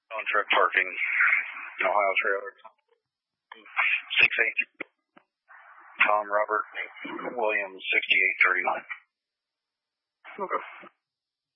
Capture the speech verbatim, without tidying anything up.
On truck parking, Ohio trailer. Six eight. Tom Robert Williams, sixty-eight thirty-one. Okay.